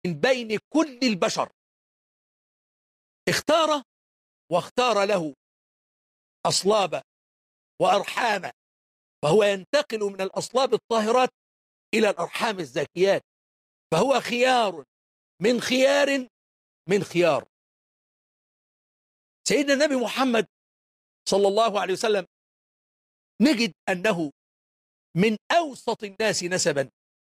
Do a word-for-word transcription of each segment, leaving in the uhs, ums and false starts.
من بين كل البشر، اختار واختار له أصلاب وأرحام، فهو ينتقل من الأصلاب الطاهرات إلى الأرحام الزاكيات، فهو خيار من خيار من خيار. سيدنا النبي محمد صلى الله عليه وسلم نجد أنه من أوسط الناس نسبا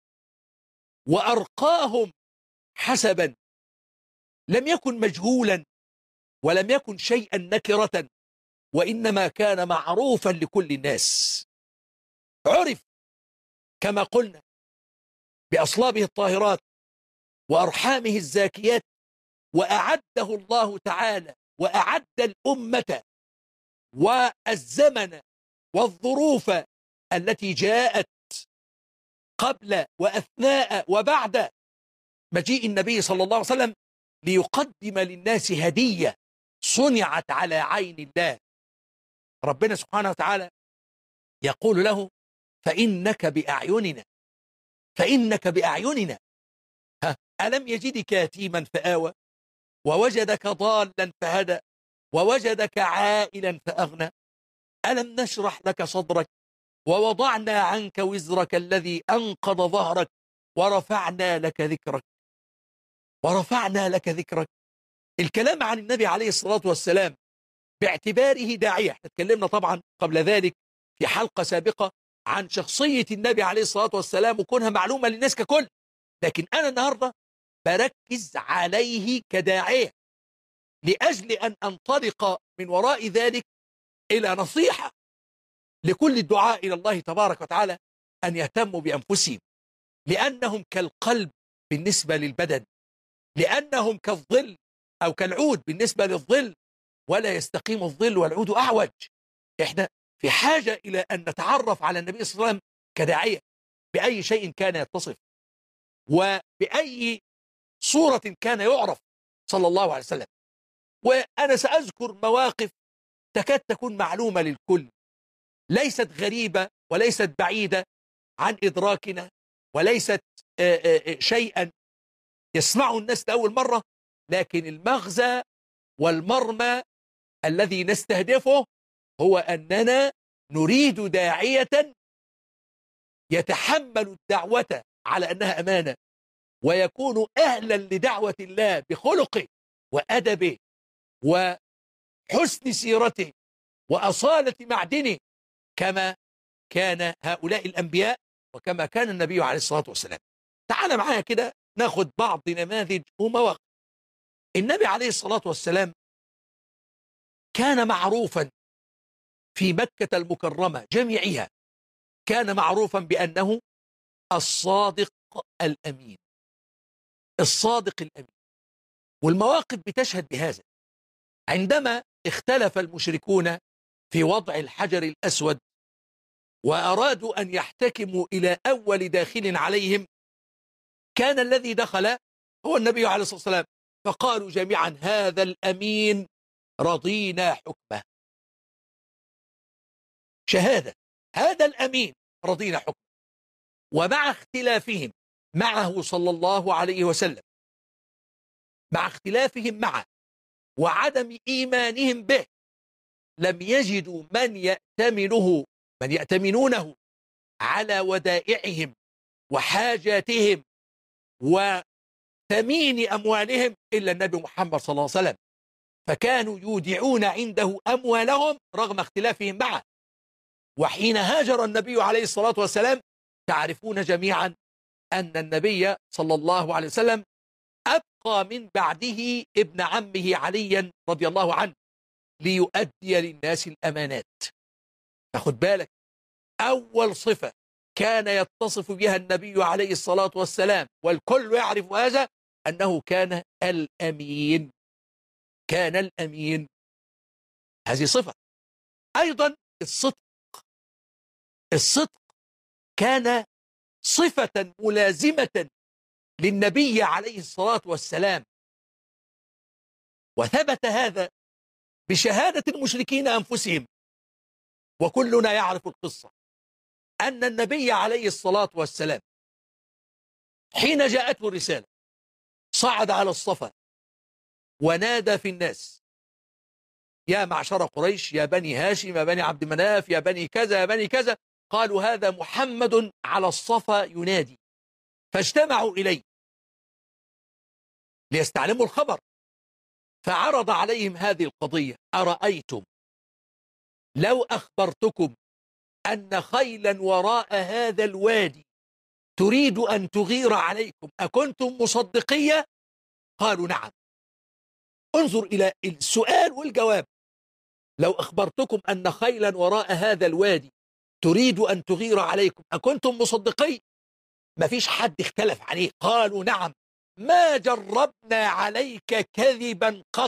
وأرقاهم حسبا، لم يكن مجهولا ولم يكن شيئا نكرة، وإنما كان معروفا لكل الناس، عرف كما قلنا بأصلابه الطاهرات وأرحامه الزاكيات، وأعده الله تعالى وأعد الأمة والزمن والظروف التي جاءت قبل وأثناء وبعد مجيء النبي صلى الله عليه وسلم ليقدم للناس هدية صنعت على عين الله. ربنا سبحانه وتعالى يقول له: فإنك بأعيننا، فإنك بأعيننا. ها، ألم يجدك يتيما فآوى، ووجدك ضالا فهدى، ووجدك عائلا فأغنى، ألم نشرح لك صدرك، ووضعنا عنك وزرك الذي أنقض ظهرك، ورفعنا لك ذكرك، ورفعنا لك ذكرك. الكلام عن النبي عليه الصلاة والسلام باعتباره داعية، اتكلمنا طبعا قبل ذلك في حلقة سابقة عن شخصية النبي عليه الصلاة والسلام وكونها معلومة للناس ككل، لكن أنا النهاردة بركز عليه كداعية لأجل أن أنطلق من وراء ذلك إلى نصيحة لكل الدعاء إلى الله تبارك وتعالى أن يهتموا بأنفسهم، لأنهم كالقلب بالنسبة للبدن، لأنهم كالظل أو كالعود بالنسبة للظل، ولا يستقيم الظل والعود أعوج. إحنا في حاجة إلى أن نتعرف على النبي صلى الله عليه وسلم كداعية بأي شيء كان يتصف وبأي صورة كان يعرف صلى الله عليه وسلم. وأنا سأذكر مواقف تكاد تكون معلومة للكل، ليست غريبة وليست بعيدة عن إدراكنا، وليست شيئا يسمعه الناس لأول مرة، لكن المغزى والمرمى الذي نستهدفه هو أننا نريد داعية يتحمل الدعوة على أنها أمانة، ويكون أهلا لدعوة الله بخلقه وأدبه وحسن سيرته وأصالة معدنه، كما كان هؤلاء الأنبياء وكما كان النبي عليه الصلاة والسلام. تعال معايا كده ناخد بعض نماذج ومواقف. النبي عليه الصلاة والسلام كان معروفا في مكة المكرمة جميعها، كان معروفا بأنه الصادق الأمين، الصادق الأمين. والمواقف بتشهد بهذا. عندما اختلف المشركون في وضع الحجر الأسود وأرادوا أن يحتكموا إلى أول داخل عليهم، كان الذي دخل هو النبي عليه الصلاة والسلام، فقالوا جميعا: هذا الأمين رضينا حكمه. شهادة هذا الأمين رضينا حكمه. ومع اختلافهم معه صلى الله عليه وسلم، مع اختلافهم معه وعدم إيمانهم به، لم يجدوا من يأتمنه من يأتمنونه على ودائعهم وحاجاتهم وثمين أموالهم إلا النبي محمد صلى الله عليه وسلم، فكانوا يودعون عنده أموالهم رغم اختلافهم معه. وحين هاجر النبي عليه الصلاة والسلام، تعرفون جميعا أن النبي صلى الله عليه وسلم أبقى من بعده ابن عمه عليا رضي الله عنه ليؤدي للناس الأمانات. فخد بالك، أول صفة كان يتصف بها النبي عليه الصلاة والسلام والكل يعرف هذا، أنه كان الأمين، كان الأمين. هذه صفة. أيضا الصدق، الصدق كان صفة ملازمة للنبي عليه الصلاة والسلام، وثبت هذا بشهادة المشركين أنفسهم. وكلنا يعرف القصة، أن النبي عليه الصلاة والسلام حين جاءته الرسالة صعد على الصفا ونادى في الناس: يا معشر قريش، يا بني هاشم، يا بني عبد مناف، يا بني كذا، يا بني كذا. قالوا: هذا محمد على الصفا ينادي. فاجتمعوا إليه ليستعلموا الخبر، فعرض عليهم هذه القضية: أرأيتم لو أخبرتكم أن خيلا وراء هذا الوادي تريد أن تغير عليكم أكنتم مصدقية؟ قالوا: نعم. انظر إلى السؤال والجواب: لو أخبرتكم أن خيلا وراء هذا الوادي تريد أن تغير عليكم أكنتم مصدقي؟ ما فيش حد اختلف عليه، قالوا: نعم، ما جربنا عليك كذبا قط.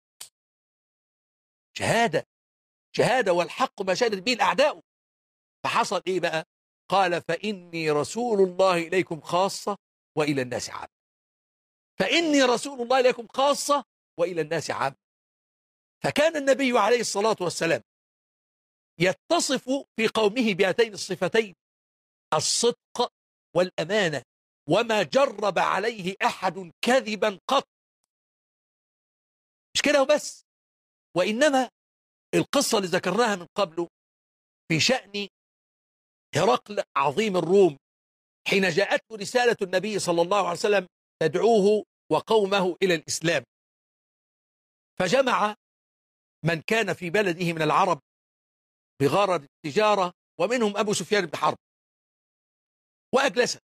شهادة شهادة والحق ما شهدت به الأعداء. فحصل إيه بقى؟ قال: فإني رسول الله إليكم خاصة وإلى الناس عامة. فإني رسول الله إليكم خاصة وإلى الناس عامة. فكان النبي عليه الصلاة والسلام يتصف في قومه بهاتين الصفتين: الصدق والأمانة، وما جرب عليه أحد كذبا قط. مش كده وبس، وإنما القصة اللي ذكرناها من قبله في شأن هرقل عظيم الروم، حين جاءته رسالة النبي صلى الله عليه وسلم تدعوه وقومه إلى الإسلام، فجمع من كان في بلده من العرب بغرض التجارة، ومنهم أبو سفيان بن حرب، وأجلسه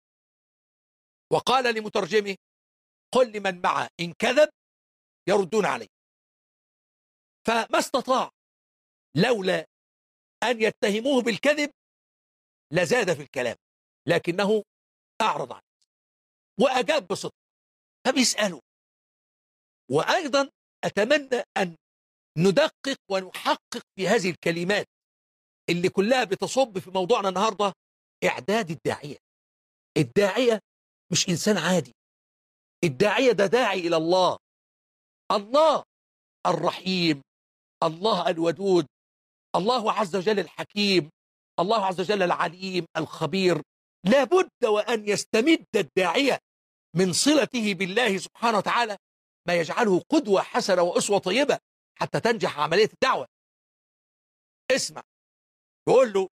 وقال لمترجمه: قل لمن معه إن كذب يردون عليه. فما استطاع لولا أن يتهموه بالكذب لزاد في الكلام، لكنه أعرض عنه وأجاب بصدق. فبيسأله. وأيضا أتمنى أن ندقق ونحقق في هذه الكلمات اللي كلها بتصب في موضوعنا النهاردة: إعداد الداعية. الداعية مش إنسان عادي، الداعية ده داعي إلى الله، الله الرحيم، الله الودود، الله عز وجل الحكيم، الله عز وجل العليم الخبير. لا بد وأن يستمد الداعية من صلته بالله سبحانه وتعالى ما يجعله قدوة حسنة وأسوة طيبة حتى تنجح عملية الدعوة. اسمع، يقول له: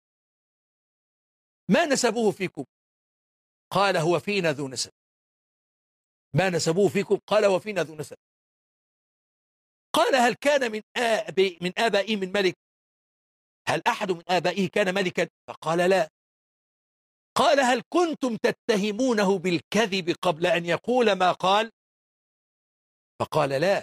ما نسبوه فيكم؟ قال: هو فينا ذو نسب. ما نسبوه فيكم؟ قال: هو فينا ذو نسب. قال: هل كان من آبائي من آبائي من ملك؟ هل أحد من آبائه كان ملكا؟ فقال: لا. قال: هل كنتم تتهمونه بالكذب قبل أن يقول ما قال؟ فقال: لا.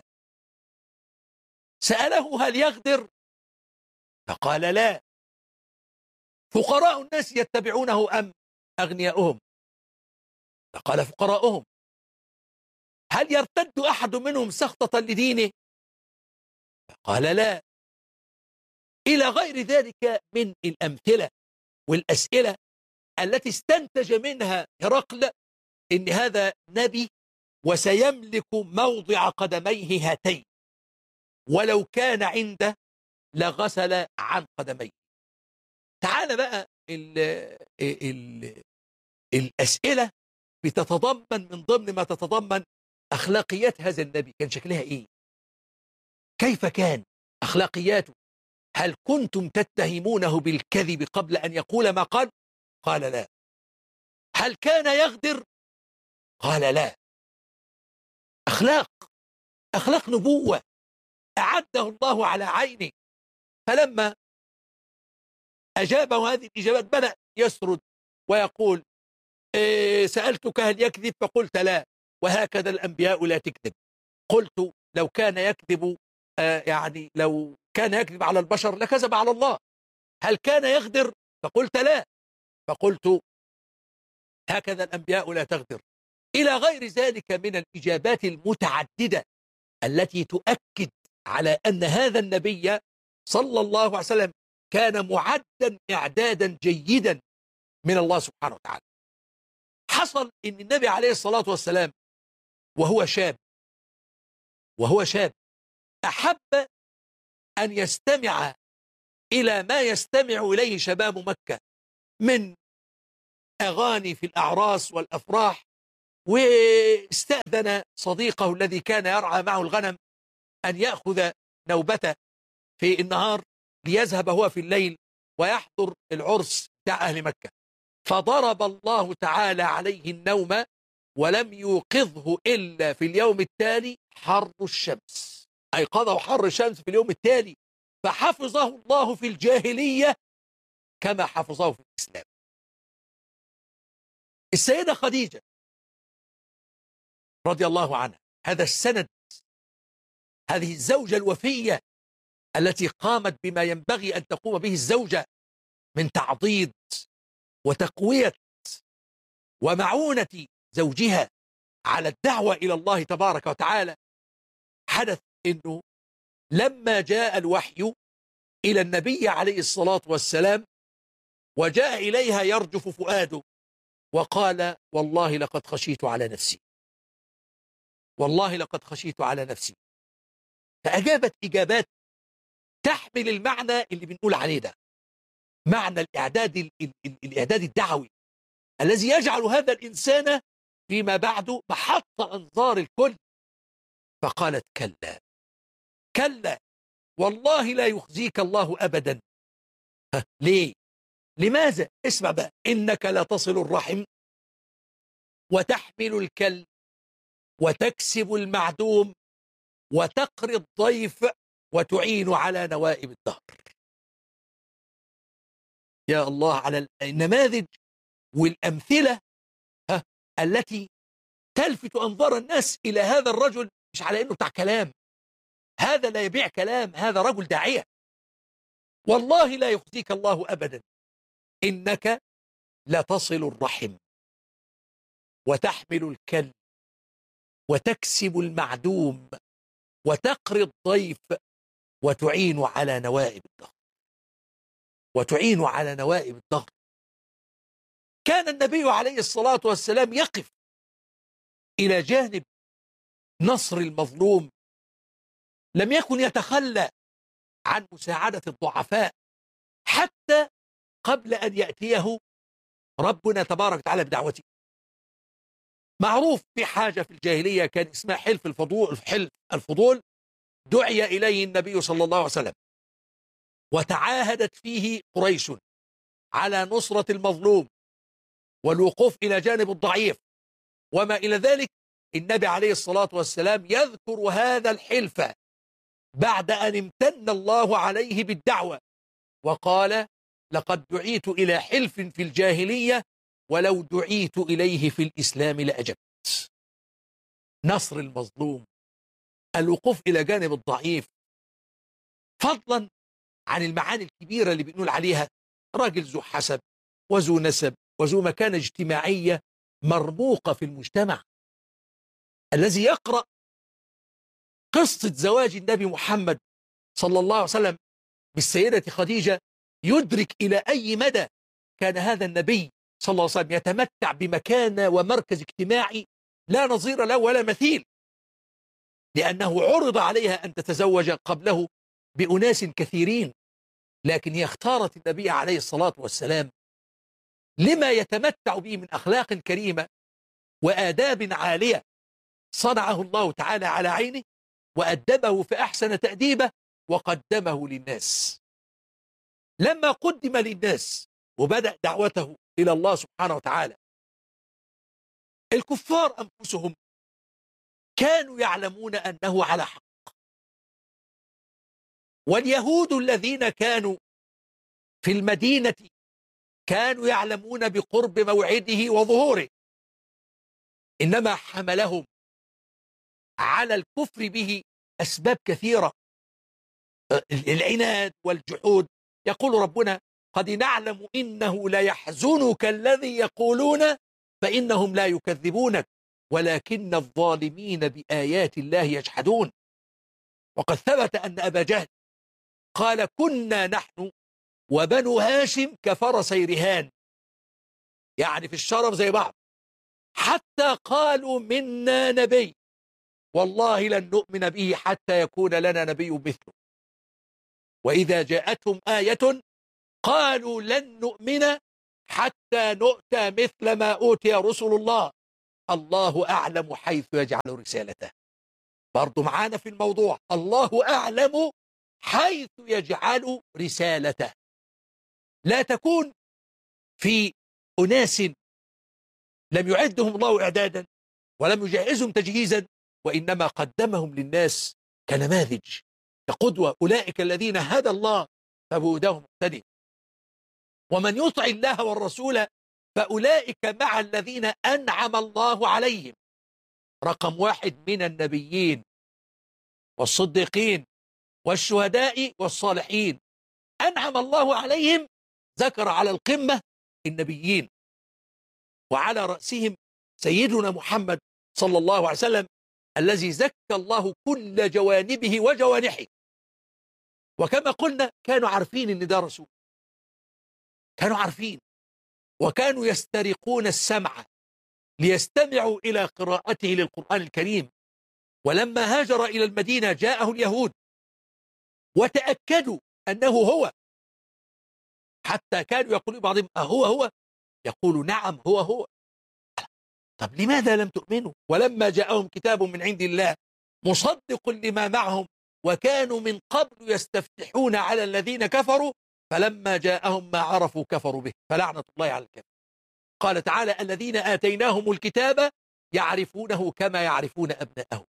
سأله: هل يغدر؟ فقال: لا. فقراء الناس يتبعونه أم أغنياؤهم؟ فقال: فقراؤهم. هل يرتد أحد منهم سخطة لدينه؟ فقال: لا. إلى غير ذلك من الأمثلة والأسئلة التي استنتج منها هرقل إن هذا نبي وسيملك موضع قدميه هاتين، ولو كان عنده لغسل عن قدميه. تعال بقى ال ال الأسئلة بتتضمن من ضمن ما تتضمن أخلاقيات هذا النبي. كان شكلها إيه؟ كيف كان أخلاقياته؟ هل كنتم تتهمونه بالكذب قبل أن يقول ما قال؟ قال: لا. هل كان يغدر؟ قال: لا. أخلاق أخلاق نبوة أعده الله على عينه. فلما أجابه هذه الإجابات بدأ يسرد ويقول: إيه سألتك هل يكذب؟ فقلت: لا. وهكذا الأنبياء لا تكذب. قلت: لو كان يكذب آه يعني لو كان يكذب على البشر لكذب على الله. هل كان يغدر؟ فقلت: لا. فقلت: هكذا الأنبياء لا تغدر. إلى غير ذلك من الإجابات المتعددة التي تؤكد على أن هذا النبي صلى الله عليه وسلم كان معدا إعدادا جيدا من الله سبحانه وتعالى. حصل أن النبي عليه الصلاة والسلام وهو شاب وهو شاب أحب أن يستمع إلى ما يستمع إليه شباب مكة من أغاني في الأعراس والأفراح واستأذن صديقه الذي كان يرعى معه الغنم أن يأخذ نوبته في النهار ليذهب هو في الليل ويحضر العرس بتاع أهل مكة. فضرب الله تعالى عليه النوم ولم يوقظه إلا في اليوم التالي حر الشمس، أيقظه حر الشمس في اليوم التالي، فحفظه الله في الجاهلية كما حفظه في الإسلام. السيدة خديجة رضي الله عنها، هذا السند، هذه الزوجة الوفية التي قامت بما ينبغي أن تقوم به الزوجة من تعضيد وتقوية ومعونة زوجها على الدعوة إلى الله تبارك وتعالى. حدث أنه لما جاء الوحي إلى النبي عليه الصلاة والسلام وجاء إليها يرجف فؤاده وقال: والله لقد خشيت على نفسي، والله لقد خشيت على نفسي. فأجابت إجابات تحمل المعنى اللي بنقول عليه ده، معنى الإعداد الإعداد الدعوي الذي يجعل هذا الإنسان فيما بعد محط أنظار الكل. فقالت: كلا كلا والله لا يخزيك الله أبدا. ليه؟ لماذا؟ اسمع بقى: إنك لا تصل الرحم وتحمل الكل وتكسب المعدوم وتقري الضيف وتعين على نوائب الدهر. يا الله على النماذج والأمثلة التي تلفت أنظار الناس إلى هذا الرجل، مش على إنه بتاع كلام، هذا لا يبيع كلام، هذا رجل داعية. والله لا يخزيك الله أبدا، إنك لتصل الرحم وتحمل الكل وتكسب المعدوم وتقري الضيف وتعين على نوائب الدهر، وتعين على نوائب الدهر. كان النبي عليه الصلاة والسلام يقف إلى جانب نصر المظلوم، لم يكن يتخلى عن مساعدة الضعفاء حتى قبل أن يأتيه ربنا تبارك وتعالى بدعوته. معروف في حاجة في الجاهلية كان اسمها حلف الفضول، حلف الفضول، دعي إليه النبي صلى الله عليه وسلم وتعاهدت فيه قريش على نصرة المظلوم والوقوف إلى جانب الضعيف وما إلى ذلك. النبي عليه الصلاة والسلام يذكر هذا الحلف بعد أن امتن الله عليه بالدعوة وقال: لقد دعيت إلى حلف في الجاهلية ولو دعيت إليه في الإسلام لأجبت. نصر المظلوم، الوقوف إلى جانب الضعيف، فضلا عن المعاني الكبيرة اللي بنقول عليها راجل ذو حسب وذو نسب وذو مكانة اجتماعية مرموقة في المجتمع. الذي يقرأ قصة زواج النبي محمد صلى الله عليه وسلم بالسيدة خديجة يدرك إلى أي مدى كان هذا النبي صلى الله عليه وسلم يتمتع بمكانة ومركز اجتماعي لا نظير له ولا مثيل، لأنه عرض عليها أن تتزوج قبله بأناس كثيرين، لكن هي اختارت النبي عليه الصلاة والسلام لما يتمتع به من أخلاق كريمة وآداب عالية صنعه الله تعالى على عينه وأدبه فأحسن تأديبه وقدمه للناس. لما قدم للناس وبدأ دعوته إلى الله سبحانه وتعالى، الكفار أنفسهم كانوا يعلمون أنه على حق، واليهود الذين كانوا في المدينة كانوا يعلمون بقرب موعده وظهوره، إنما حملهم على الكفر به أسباب كثيرة، العناد والجحود. يقول ربنا: قد نعلم إنه ليحزنك الذي يقولون فإنهم لا يكذبونك ولكن الظالمين بآيات الله يجحدون. وقد ثبت أن أبا جهل قال: كنا نحن وبنو هاشم كفرسي رهان، يعني في الشرف زي بعض، حتى قالوا منا نبي والله لن نؤمن به حتى يكون لنا نبي مثله، وإذا جاءتهم آية قالوا لن نؤمن حتى نؤتى مثل ما أوتي رسل الله الله أعلم حيث يجعل رسالته. برضو معانا في الموضوع، الله أعلم حيث يجعل رسالته. لا تكون في أناس لم يعدهم الله إعدادا ولم يجهزهم تجهيزا، وإنما قدمهم للناس كنماذج كقدوة. أولئك الذين هدى الله فبهداهم مقتدي، ومن يطع الله والرسول فأولئك مع الذين أنعم الله عليهم. رقم واحد من النبيين والصديقين والشهداء والصالحين أنعم الله عليهم، ذكر على القمة النبيين، وعلى رأسهم سيدنا محمد صلى الله عليه وسلم الذي زكى الله كل جوانبه وجوانحه. وكما قلنا كانوا عارفين ان ده رسول، كانوا عارفين، وكانوا يسترقون السمع ليستمعوا إلى قراءته للقرآن الكريم. ولما هاجر إلى المدينة جاءه اليهود وتأكدوا أنه هو، حتى كانوا يقولون بعضهم أهو هو؟ يقول نعم هو هو. طب لماذا لم تؤمنوا ولما جاءهم كتاب من عند الله مصدق لما معهم وكانوا من قبل يستفتحون على الذين كفروا فلما جاءهم ما عرفوا كفروا به فلعنة الله على الكافرين. قال تعالى الذين آتيناهم الكتاب يعرفونه كما يعرفون أبناءهم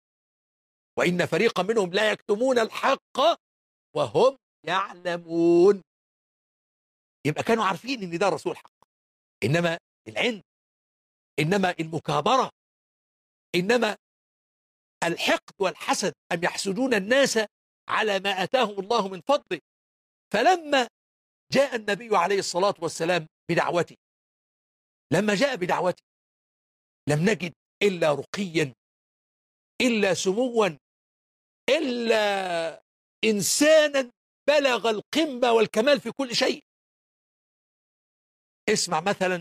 وإن فريقا منهم لا يكتمون الحق وهم يعلمون. يبقى كانوا عارفين ان ده رسول حق، انما العند، انما المكابرة، انما الحقد والحسد، أم يحسدون الناس على ما آتاهم الله من فضله. فلما جاء النبي عليه الصلاة والسلام بدعوته، لما جاء بدعوته لم نجد إلا رقيا، إلا سموا، إلا إنسانا بلغ القمة والكمال في كل شيء. اسمع مثلا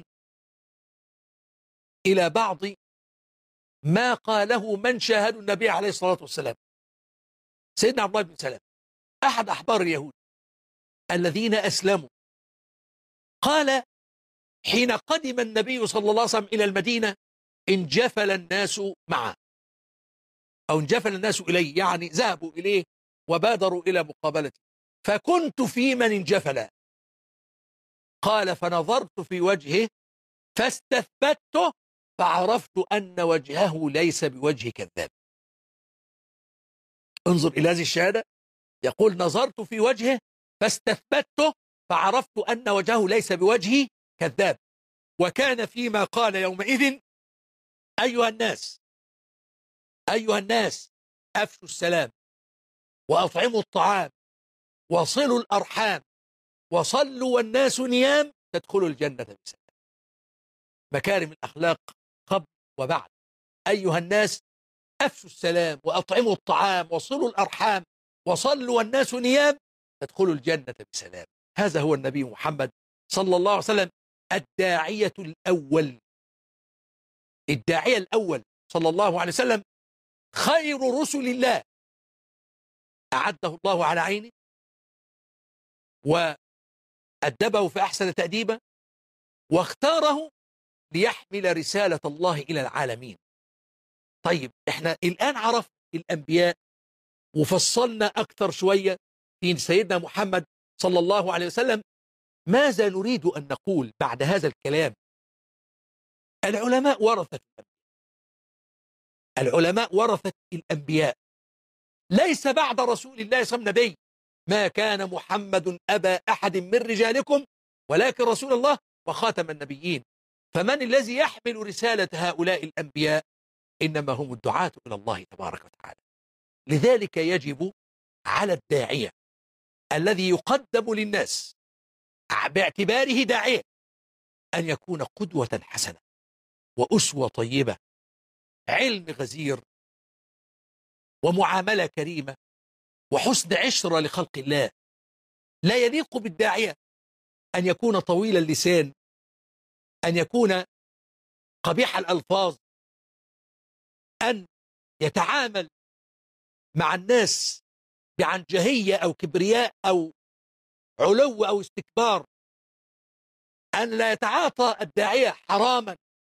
إلى بعض ما قاله من شاهدوا النبي عليه الصلاة والسلام. سيدنا عبد الله بن سلام أحد أحبار اليهود الذين أسلموا قال حين قدم النبي صلى الله عليه وسلم إلى المدينة انجفل الناس معه، أو انجفل الناس إليه، يعني ذهبوا إليه وبادروا إلى مقابلته، فكنت في من انجفل. قال فنظرت في وجهه فاستثبته فعرفت أن وجهه ليس بوجه كذاب. انظر إلى هذه الشهادة، يقول نظرت في وجهه فاستثبته فعرفت أن وجهه ليس بوجه كذاب. وكان فيما قال يومئذ أيها الناس أيها الناس أفشوا السلام وأطعموا الطعام وصلوا الأرحام وصلوا والناس نيام تدخلوا الجنة بسلام. مكارم الأخلاق قبل وبعد. أيها الناس أفشوا السلام وأطعموا الطعام وصلوا الأرحام وصلوا والناس نيام تدخلوا الجنة بسلام. هذا هو النبي محمد صلى الله عليه وسلم الداعية الأول، الداعية الأول صلى الله عليه وسلم، خير رسل الله، أعده الله على عينه وأدبه فأحسن تأديبه واختاره ليحمل رسالة الله إلى العالمين. طيب احنا الآن عرف الأنبياء وفصلنا أكثر شوية في سيدنا محمد صلى الله عليه وسلم. ماذا نريد أن نقول بعد هذا الكلام؟ العلماء ورثة الأنبياء، العلماء ورثة الأنبياء. ليس بعد رسول الله صلى الله عليه وسلم نبي. ما كان محمد أبا أحد من رجالكم ولكن رسول الله وخاتم النبيين. فمن الذي يحمل رسالة هؤلاء الأنبياء؟ إنما هم الدعاة إلى الله تبارك وتعالى. لذلك يجب على الداعية الذي يقدم للناس باعتباره داعية أن يكون قدوة حسنة وأسوة طيبة، علم غزير ومعاملة كريمة وحسن عشرة لخلق الله. لا يليق بالداعية أن يكون طويل اللسان، أن يكون قبيح الألفاظ، أن يتعامل مع الناس بعنجهية أو كبرياء أو علو أو استكبار، أن لا يتعاطى الداعية حراما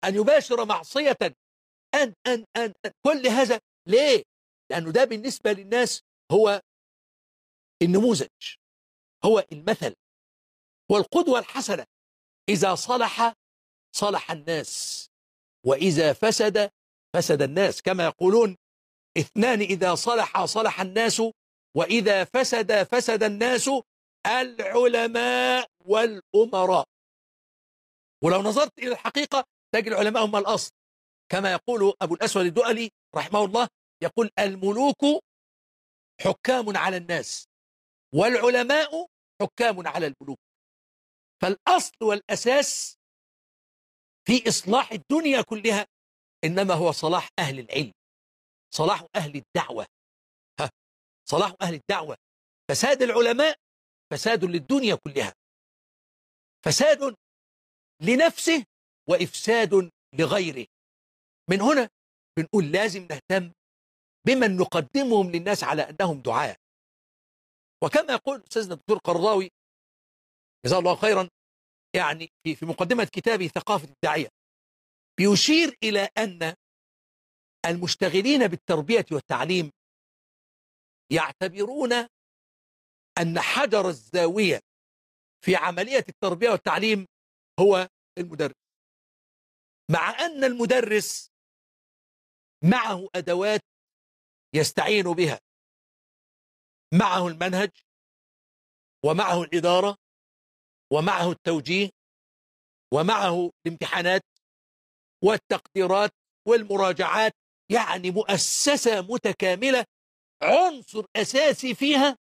أن يباشر معصية، أن أن أن أن كل هذا ليه؟ لأنه ده بالنسبة للناس هو النموذج، هو المثل، والقدوة الحسنة. إذا صلح صلح الناس، وإذا فسد فسد الناس، كما يقولون اثنان إذا صلح صلح الناس، وإذا فسد فسد الناس، العلماء والأمراء. ولو نظرت إلى الحقيقة تجد العلماء هم الأصل، كما يقول أبو الأسود الدؤلي رحمه الله، يقول الملوك حكام على الناس، والعلماء حكام على الملوك. فالأصل والأساس في إصلاح الدنيا كلها إنما هو صلاح أهل العلم، صلاح أهل الدعوة. ها، صلاح أهل الدعوة. فساد العلماء فساد للدنيا كلها، فساد لنفسه وإفساد لغيره. من هنا بنقول لازم نهتم بمن نقدمهم للناس على أنهم دعاة. وكما يقول أستاذنا الدكتور قرضاوي جزاه الله خيرا، يعني في في مقدمة كتابه ثقافة الداعية، بيشير إلى أن المشتغلين بالتربية والتعليم يعتبرون أن حجر الزاوية في عملية التربية والتعليم هو المدرس، مع أن المدرس معه أدوات يستعين بها، معه المنهج، ومعه الإدارة، ومعه التوجيه، ومعه الامتحانات والتقديرات والمراجعات، يعني مؤسسة متكاملة عنصر أساسي فيها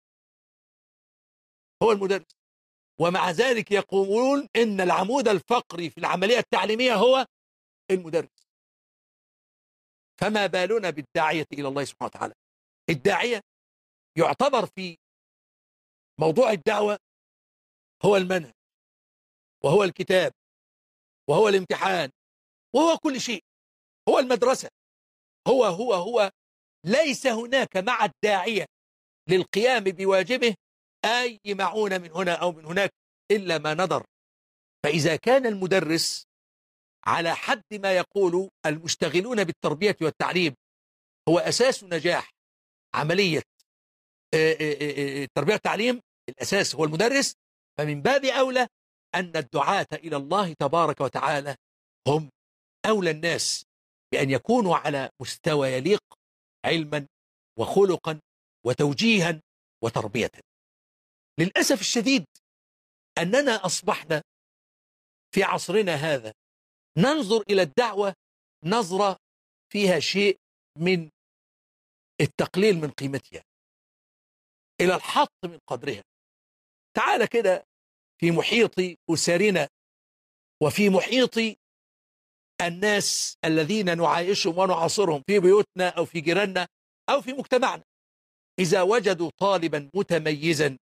هو المدرس. ومع ذلك يقولون إن العمود الفقري في العملية التعليمية هو المدرس. فما بالنا بالداعية إلى الله سبحانه وتعالى؟ الداعية يعتبر في موضوع الدعوة هو المنهج، وهو الكتاب، وهو الامتحان، وهو كل شيء، هو المدرسة، هو هو هو ليس هناك مع الداعية للقيام بواجبه أي معونة من هنا أو من هناك إلا ما ندر. فإذا كان المدرس على حد ما يقول المشتغلون بالتربية والتعليم هو أساس نجاح عملية التربية والتعليم، الأساس هو المدرس، فمن باب أولى أن الدعاة إلى الله تبارك وتعالى هم أولى الناس بأن يكونوا على مستوى يليق علما وخلقا وتوجيها وتربية. للأسف الشديد أننا أصبحنا في عصرنا هذا ننظر إلى الدعوة نظرة فيها شيء من التقليل من قيمتها، إلى الحط من قدرها. تعال كده في محيط أسرنا وفي محيط الناس الذين نعايشهم ونعاصرهم في بيوتنا أو في جيراننا أو في مجتمعنا، إذا وجدوا طالبا متميزا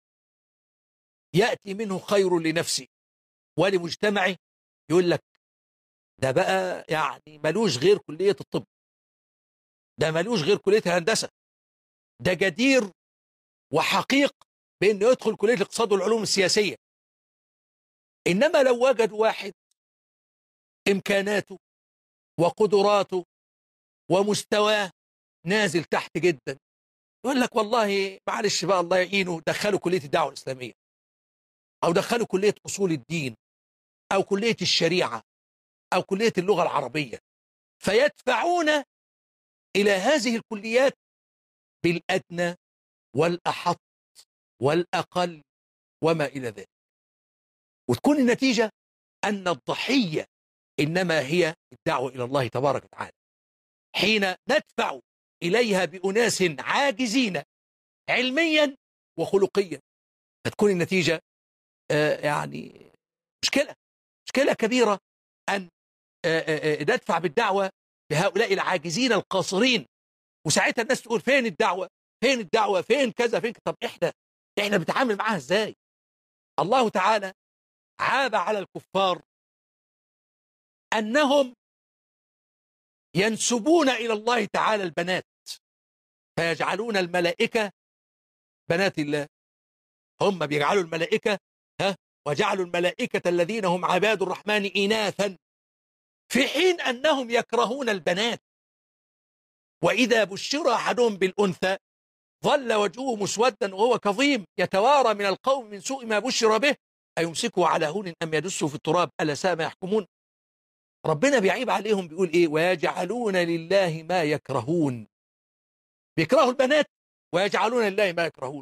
يأتي منه خير لنفسه ولمجتمعه، يقول لك ده بقى يعني ملوش غير كلية الطب، ده ملوش غير كلية الهندسة، ده جدير وحقيق بأنه يدخل كلية الاقتصاد والعلوم السياسية. إنما لو وجد واحد إمكاناته وقدراته ومستواه نازل تحت جدا، يقول لك والله معلش بقى الله يعينه دخلوا كلية الدعوة الإسلامية، أو دخلوا كلية أصول الدين، أو كلية الشريعة، أو كلية اللغة العربية، فيدفعون إلى هذه الكليات بالأدنى والأحط والأقل وما إلى ذلك. وتكون النتيجة أن الضحية إنما هي الدعوة إلى الله تبارك وتعالى، حين ندفع إليها بأناس عاجزين علميا وخلقيا، فتكون النتيجة آه يعني مشكلة مشكلة كبيرة أن آه آه ندفع بالدعوة بهؤلاء العاجزين القاصرين. وساعتها الناس تقول فين الدعوة، فين الدعوة، فين كذا فين كذا. طب إحنا إحنا بنتعامل معاها إزاي؟ الله تعالى عاب على الكفار أنهم ينسبون إلى الله تعالى البنات، فيجعلون الملائكة بنات الله. هم بيجعلوا الملائكة ها وجعلوا الملائكة الذين هم عباد الرحمن إناثا، في حين أنهم يكرهون البنات. وإذا بشر أحدهم بالأنثى ظل وجهه مسودا وهو كظيم يتوارى من القوم من سوء ما بشر به أيمسكه على هون أم يدسه في التراب ألا ساء ما يحكمون. ربنا بيعيب عليهم بيقول إيه؟ ويجعلون لله ما يكرهون. بيكرهوا البنات ويجعلون لله ما يكرهون،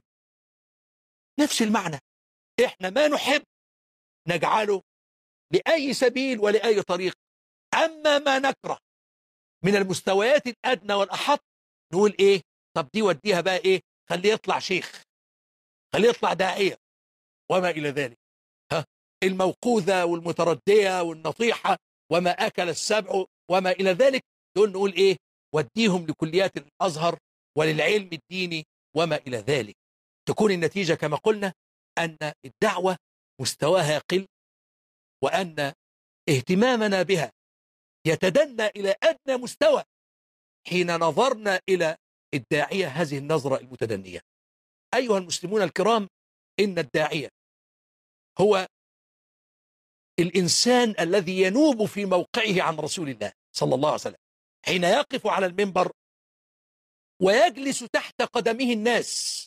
نفس المعنى. إحنا ما نحب نجعله لأي سبيل ولأي طريق، أما ما نكره من المستويات الأدنى والأحط نقول إيه؟ طب دي وديها بقى إيه؟ خليه يطلع شيخ، خليه يطلع داعية وما إلى ذلك. ها، الموقوذة والمتردية والنطيحة وما أكل السبع وما إلى ذلك، دول نقول إيه؟ وديهم لكليات الأزهر وللعلم الديني وما إلى ذلك. تكون النتيجة كما قلنا أن الدعوة مستواها يقل، وأن اهتمامنا بها يتدنى إلى أدنى مستوى حين نظرنا إلى الداعية هذه النظرة المتدنية. أيها المسلمون الكرام، إن الداعية هو الإنسان الذي ينوب في موقعه عن رسول الله صلى الله عليه وسلم حين يقف على المنبر ويجلس تحت قدمه الناس،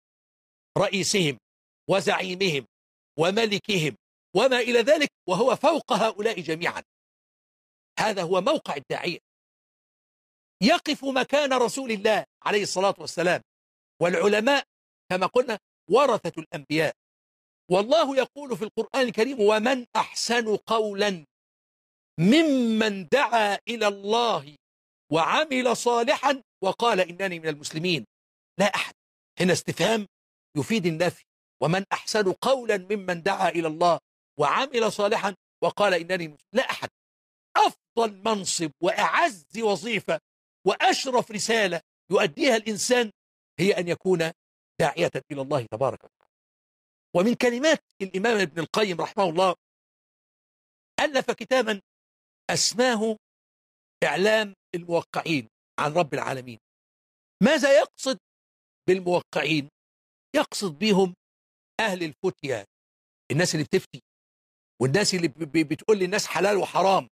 رئيسهم وزعيمهم وملكهم وما إلى ذلك، وهو فوق هؤلاء جميعا. هذا هو موقع الداعية، يقف مكان رسول الله عليه الصلاة والسلام. والعلماء كما قلنا ورثة الأنبياء، والله يقول في القرآن الكريم ومن أحسن قولا ممن دعا إلى الله وعمل صالحا وقال إنني من المسلمين. لا أحد، هنا استفهام يفيد النفي. ومن أحسن قولا ممن دعا إلى الله وعمل صالحا وقال إنني مسلم. لا أحد. أفضل منصب وأعز وظيفة وأشرف رسالة يؤديها الإنسان هي أن يكون داعية إلى الله تبارك وتعالى. ومن كلمات الإمام ابن القيم رحمه الله ألف كتابا أسماه إعلام الموقعين عن رب العالمين. ماذا يقصد بالموقعين؟ يقصد بهم أهل الفتية، الناس اللي بتفتي والناس اللي بتقول للناس حلال وحرام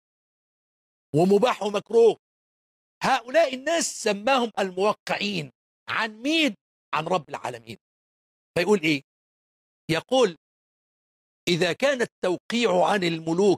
ومباح ومكروه. هؤلاء الناس سماهم الموقعين. عن مين؟ عن رب العالمين. فيقول إيه؟ يقول إذا كان التوقيع عن الملوك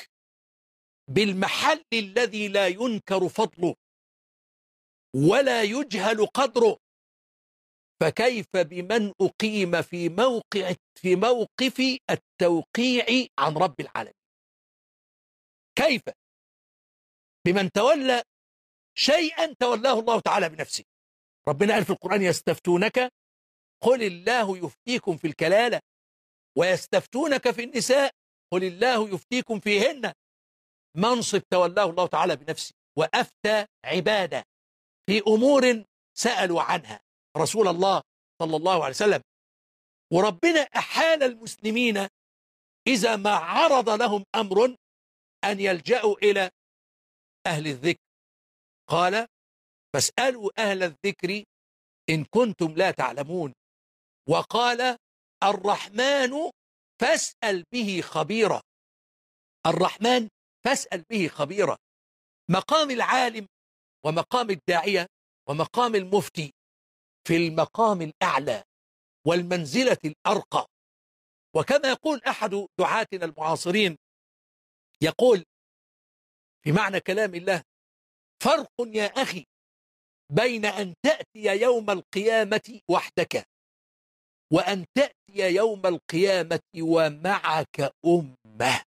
بالمحل الذي لا ينكر فضله ولا يجهل قدره، فكيف بمن أقيم في موقع في موقف التوقيع عن رب العالمين؟ كيف بمن تولى شيئا تولاه الله تعالى بنفسه؟ ربنا قال في القرآن يستفتونك قل الله يفتيكم في الكلالة ويستفتونك في النساء قل الله يفتيكم فيهن. منصب تولاه الله تعالى بنفسه، وأفتى عبادة في أمور سألوا عنها رسول الله صلى الله عليه وسلم. وربنا أحال المسلمين إذا ما عرض لهم أمر أن يلجأوا إلى أهل الذكر. قال فاسألوا أهل الذكر إن كنتم لا تعلمون. وقال الرحمن فاسأل به خبيرا. الرحمن فاسأل به خبيرا. مقام العالم ومقام الداعية ومقام المفتي في المقام الأعلى والمنزلة الأرقى. وكما يقول أحد دعاتنا المعاصرين، يقول في معنى كلام الله فرق يا أخي بين أن تأتي يوم القيامة وحدك وأن تأتي يوم القيامة ومعك أمة.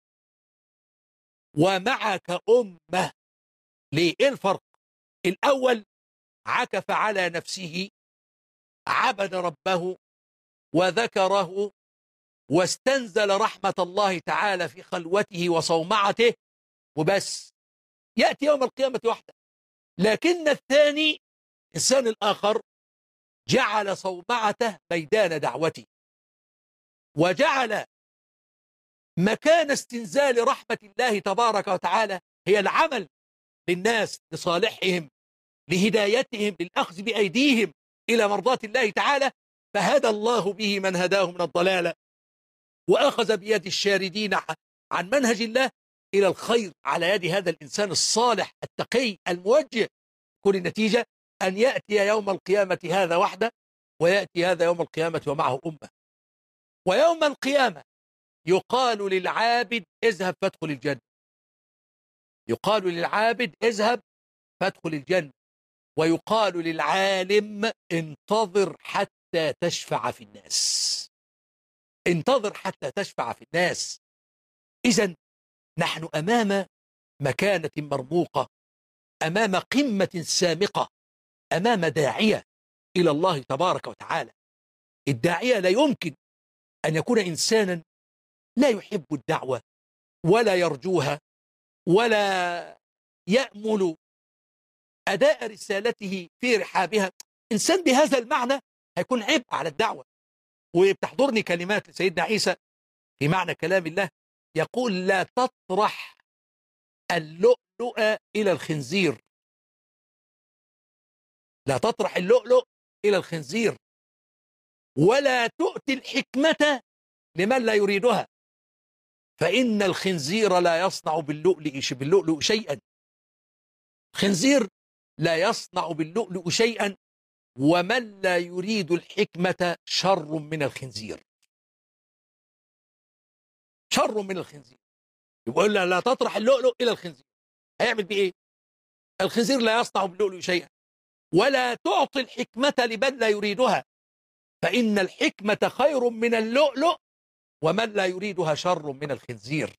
ومعك أمة. ليه؟ إيه الفرق؟ الأول عكف على نفسه، عبد ربه وذكره واستنزل رحمة الله تعالى في خلوته وصومعته وبس، يأتي يوم القيامة وحده. لكن الثاني الإنسان الآخر جعل صومعته ميدان دعوته، وجعل مكان استنزال رحمة الله تبارك وتعالى هي العمل للناس لصالحهم لهدايتهم للأخذ بأيديهم إلى مرضاة الله تعالى. فهدى الله به من هداه من الضلالة، وأخذ بيد الشاردين عن منهج الله إلى الخير على يد هذا الإنسان الصالح التقي الموجه، كل النتيجة أن يأتي يوم القيامة هذا وحده، ويأتي هذا يوم القيامة ومعه أمة. ويوم القيامة يقال للعابد اذهب فادخل الجنة، يقال للعابد اذهب فادخل الجنة، ويقال للعالم انتظر حتى تشفع في الناس، انتظر حتى تشفع في الناس. إذن نحن أمام مكانة مرموقة، أمام قمة سامقة، أمام داعية إلى الله تبارك وتعالى. الداعية لا يمكن أن يكون إنسانا لا يحب الدعوة ولا يرجوها ولا يأمل أداء رسالته في رحابها. إنسان بهذا المعنى هيكون عبء على الدعوة. وبتحضرني كلمات لسيدنا عيسى في معنى كلام الله، يقول لا تطرح اللؤلؤ إلى الخنزير، لا تطرح اللؤلؤ إلى الخنزير، ولا تؤتي الحكمة لمن لا يريدها، فإن الخنزير لا يصنع باللؤلؤ باللؤلؤ شيئا، خنزير لا يصنع باللؤلؤ شيئا، ومن لا يريد الحكمة شر من الخنزير، شر من الخنزير. يقول لا, لا تطرح اللؤلؤ إلى الخنزير، هيعمل بيه إيه؟ الخنزير لا يصنع باللؤلؤ شيئا، ولا تعطي الحكمة لمن لا يريدها، فإن الحكمة خير من اللؤلؤ، ومن لا يريدها شر من الخنزير.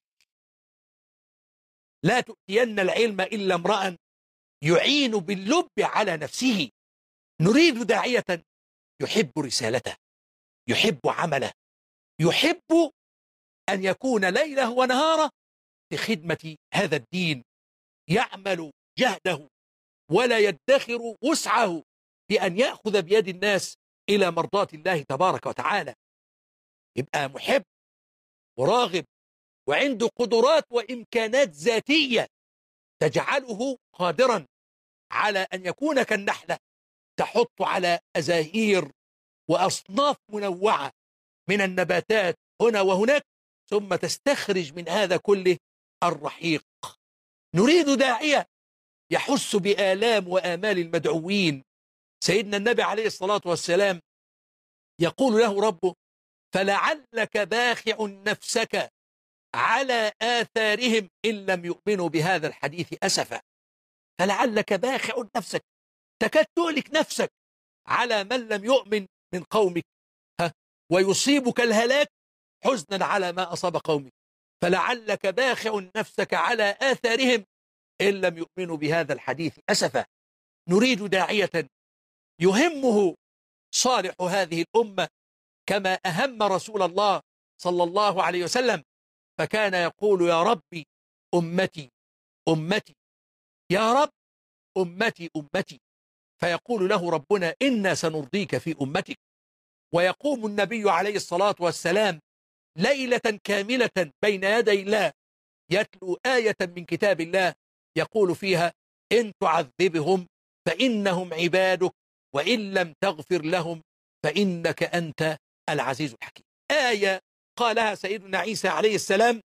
لا تؤتين العلم إلا امرأ يعين باللب على نفسه. نريد داعية يحب رسالته، يحب عمله، يحب أن يكون ليله ونهاره في خدمة هذا الدين، يعمل جهده ولا يدخر وسعه بأن يأخذ بيد الناس إلى مرضاة الله تبارك وتعالى. يبقى محب وراغب وعنده قدرات وإمكانات ذاتية تجعله قادرا على أن يكون كالنحلة تحط على أزاهير وأصناف منوعة من النباتات هنا وهناك، ثم تستخرج من هذا كله الرحيق. نريد داعية يحس بآلام وآمال المدعوين. سيدنا النبي عليه الصلاة والسلام يقول له ربه فلعلك باخع نفسك على آثارهم إن لم يؤمنوا بهذا الحديث أسفا. فلعلك باخع نفسك، تكاد تهلك نفسك على من لم يؤمن من قومك، ها ويصيبك الهلاك حزنا على ما أصاب قومك. فلعلك باخع نفسك على آثارهم إن لم يؤمنوا بهذا الحديث أسفا. نريد داعية يهمه صالح هذه الأمة كما أهم رسول الله صلى الله عليه وسلم، فكان يقول يا ربي أمتي أمتي، يا رب أمتي أمتي، فيقول له ربنا إنا سنرضيك في أمتك. ويقوم النبي عليه الصلاة والسلام ليلة كاملة بين يدي الله يتلو آية من كتاب الله يقول فيها إن تعذبهم فإنهم عبادك وإن لم تغفر لهم فإنك أنت العزيز الحكيم. آية قالها سيدنا عيسى عليه السلام،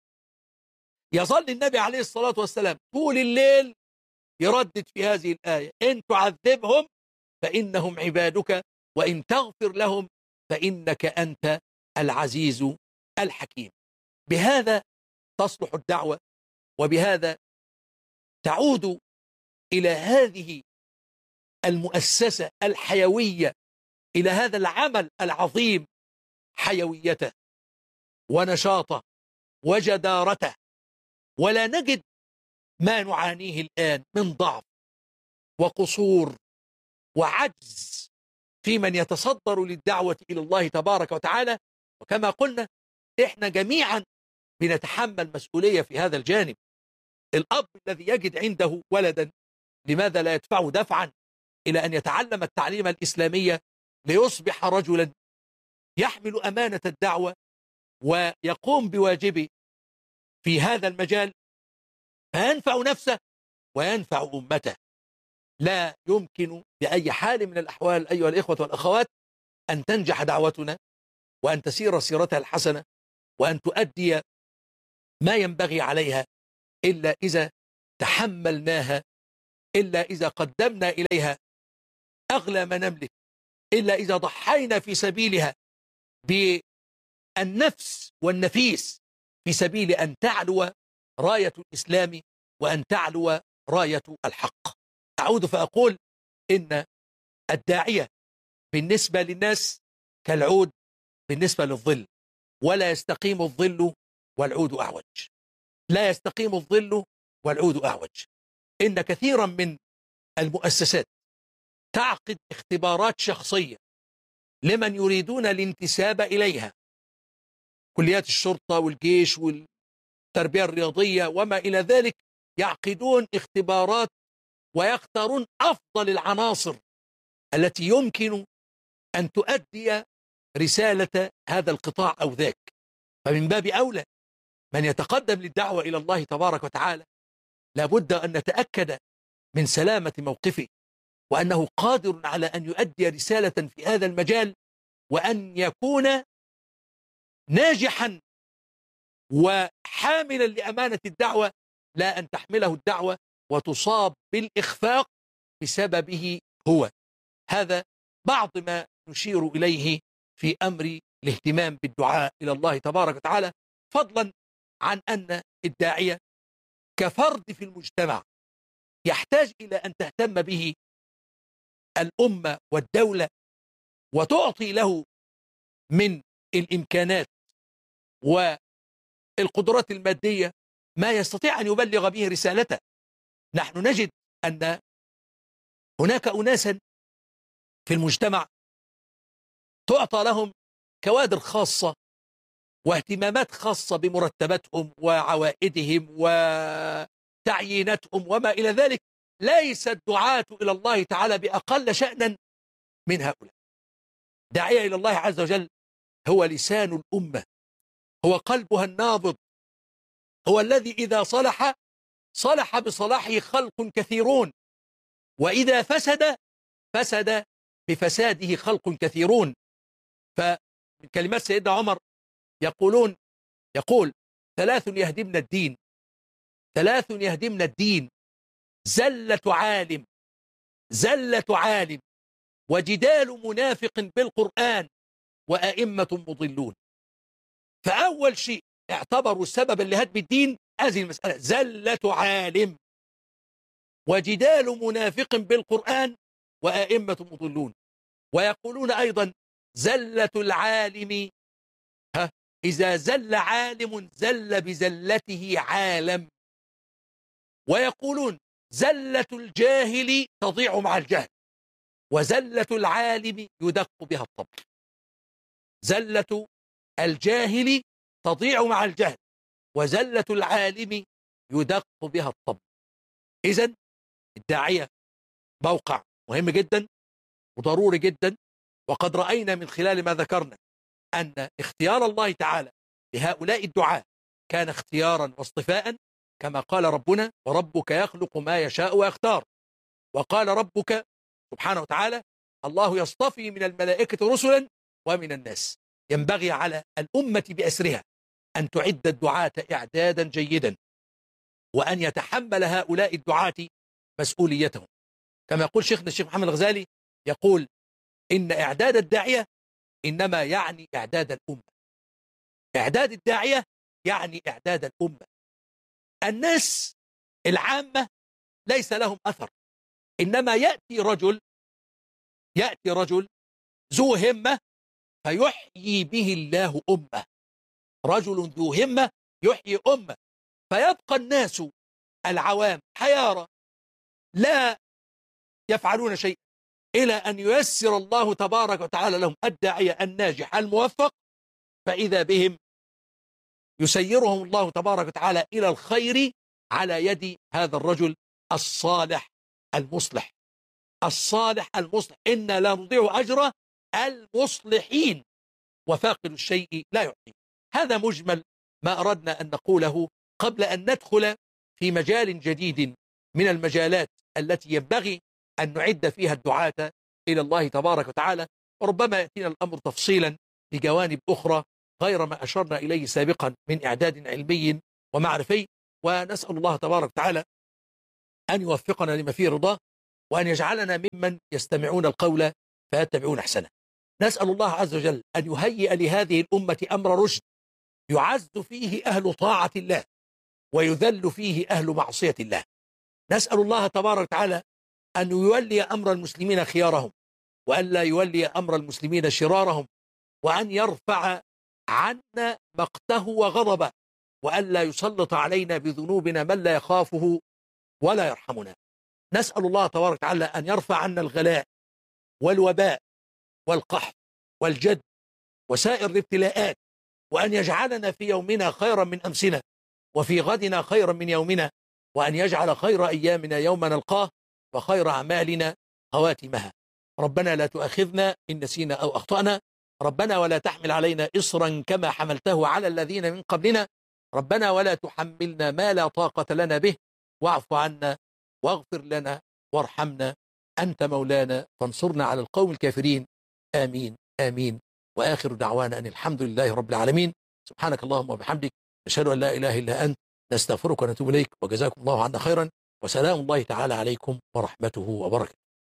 يظل النبي عليه الصلاة والسلام طول الليل يردد في هذه الآية إن تعذبهم فإنهم عبادك وإن تغفر لهم فإنك أنت العزيز الحكيم. بهذا تصلح الدعوة، وبهذا تعود إلى هذه المؤسسة الحيوية، إلى هذا العمل العظيم حيويته ونشاطه وجدارته. ولا نجد ما نعانيه الآن من ضعف وقصور وعجز في من يتصدر للدعوة إلى الله تبارك وتعالى. وكما قلنا إحنا جميعا بنتحمل مسؤولية في هذا الجانب. الأب الذي يجد عنده ولدا لماذا لا يدفعه دفعا إلى أن يتعلم التعليم الإسلامية ليصبح رجلا يحمل أمانة الدعوة ويقوم بواجبه في هذا المجال، فينفع نفسه وينفع أمته. لا يمكن بأي حال من الأحوال أيها الإخوة والأخوات أن تنجح دعوتنا وأن تسير سيرتها الحسنة وأن تؤدي ما ينبغي عليها إلا إذا تحملناها، إلا إذا قدمنا إليها أغلى ما نملك، إلا إذا ضحينا في سبيلها بالنفس والنفيس في سبيل أن تعلو راية الإسلام وأن تعلو راية الحق. أعود فأقول إن الداعية بالنسبة للناس كالعود بالنسبة للظل، ولا يستقيم الظل والعود أعوج، لا يستقيم الظل والعود أعوج. إن كثيرا من المؤسسات تعقد اختبارات شخصية لمن يريدون الانتساب إليها، كليات الشرطة والجيش والتربية الرياضية وما إلى ذلك، يعقدون اختبارات ويختارون أفضل العناصر التي يمكن أن تؤدي رسالة هذا القطاع أو ذاك. فمن باب أولى من يتقدم للدعوة إلى الله تبارك وتعالى لابد أن نتأكد من سلامة موقفه، وأنه قادر على أن يؤدي رسالة في هذا المجال، وأن يكون ناجحا وحاملا لأمانة الدعوة، لا أن تحمله الدعوة وتصاب بالإخفاق بسببه هو. هذا بعض ما نشير إليه في أمر الاهتمام بالدعاء إلى الله تبارك وتعالى، فضلا عن أن الداعية كفرد في المجتمع يحتاج إلى أن تهتم به الأمة والدولة وتعطي له من الإمكانات والقدرات المادية ما يستطيع أن يبلغ به رسالته. نحن نجد أن هناك أناسا في المجتمع تعطى لهم كوادر خاصة واهتمامات خاصة بمرتباتهم وعوائدهم وتعييناتهم وما إلى ذلك، ليس الدعاة إلى الله تعالى بأقل شأنا من هؤلاء. داعية إلى الله عز وجل هو لسان الأمة، هو قلبها النابض، هو الذي إذا صلح صلح بصلاحه خلق كثيرون، وإذا فسد فسد بفساده خلق كثيرون. فمن كلمات سيدنا عمر يقولون يقول ثلاث يهدمن الدين، ثلاث يهدمن الدين: زلة عالم زلة عالم وجدال منافق بالقرآن وأئمة مضلون. فأول شيء اعتبروا السبب لهدم الدين هذه المسألة: زلة عالم وجدال منافق بالقرآن وأئمة مضلون. ويقولون أيضا زلة العالم، ها إذا زل عالم زل بزلته عالم. ويقولون زلة الجاهل تضيع مع الجهل، وزلة العالم يدق بها الطبل. زلة الجاهل تضيع مع الجهل، وزلة العالم يدق بها الطبل. إذن الداعية موقع مهم جدا وضروري جدا، وقد رأينا من خلال ما ذكرنا أن اختيار الله تعالى لهؤلاء الدعاة كان اختيارا واصطفاء، كما قال ربنا: وربك يخلق ما يشاء ويختار. وقال ربك سبحانه وتعالى: الله يصطفي من الملائكة رسلا ومن الناس. ينبغي على الأمة بأسرها أن تعد الدعاة إعدادا جيدا، وأن يتحمل هؤلاء الدعاة مسؤوليتهم. كما يقول شيخنا الشيخ محمد الغزالي، يقول: إن إعداد الداعية إنما يعني إعداد الأمة. إعداد الداعية يعني إعداد الأمة. الناس العامة ليس لهم أثر، إنما يأتي رجل يأتي رجل ذو همة فيحيي به الله أمة. رجل ذو همة يحيي أمة، فيبقى الناس العوام حيارى لا يفعلون شيء إلى أن ييسر الله تبارك وتعالى لهم الداعية الناجح الموفق، فإذا بهم يسيرهم الله تبارك وتعالى إلى الخير على يد هذا الرجل الصالح المصلح. الصالح المصلح، إنا لا نضيع أجر المصلحين، وفاقد الشيء لا يعطي. هذا مجمل ما أردنا أن نقوله قبل أن ندخل في مجال جديد من المجالات التي ينبغي أن نعد فيها الدعاة إلى الله تبارك وتعالى. وربما يأتينا الأمر تفصيلا بجوانب أخرى غير ما أشرنا إليه سابقا من إعداد علمي ومعرفي. ونسأل الله تبارك وتعالى أن يوفقنا لما فيه رضاه، وأن يجعلنا ممن يستمعون القول فيتبعون أحسنه. نسأل الله عز وجل أن يهيئ لهذه الأمة أمر رشد يعز فيه أهل طاعة الله ويذل فيه أهل معصية الله. نسأل الله تبارك وتعالى أن يولي أمر المسلمين خيارهم، وأن لا يولي أمر المسلمين شرارهم، وأن يرفع عنا مقته وغضبه، وأن لا يسلط علينا بذنوبنا من لا يخافه ولا يرحمنا. نسأل الله تبارك وتعالى أن يرفع عنا الغلاء والوباء والقحط والجد وسائر الابتلاءات، وأن يجعلنا في يومنا خيرا من أمسنا، وفي غدنا خيرا من يومنا، وأن يجعل خير أيامنا يوم نلقاه، وخير أعمالنا خواتمها. ربنا لا تؤاخذنا إن نسينا أو أخطأنا، ربنا ولا تحمل علينا إصرا كما حملته على الذين من قبلنا، ربنا ولا تحملنا ما لا طاقة لنا به، واعف عنا واغفر لنا وارحمنا، أنت مولانا فانصرنا على القوم الكافرين. آمين آمين. وآخر دعوانا أن الحمد لله رب العالمين. سبحانك اللهم وبحمدك، نشهد أن لا إله إلا أنت، نستغفرك ونتوب إليك، وجزاكم الله عنا خيرا، وسلام الله تعالى عليكم ورحمته وبركاته.